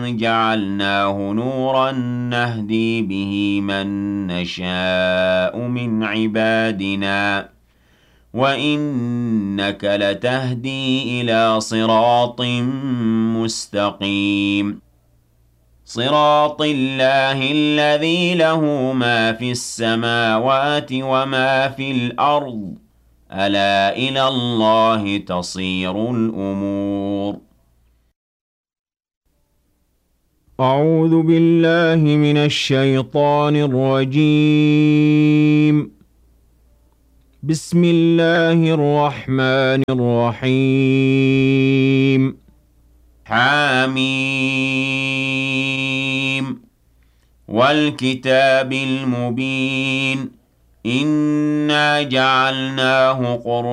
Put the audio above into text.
جعلناه نورا نهدي به من نشاء من عبادنا وإنك لتهدي إلى صراط مستقيم صراط الله الذي له ما في السماوات وما في الأرض ألا إلى الله تصير الأمور أعوذ بالله من الشيطان الرجيم بسم الله الرحمن الرحيم حميم والكتاب المبين إنا جعلناه قرآنا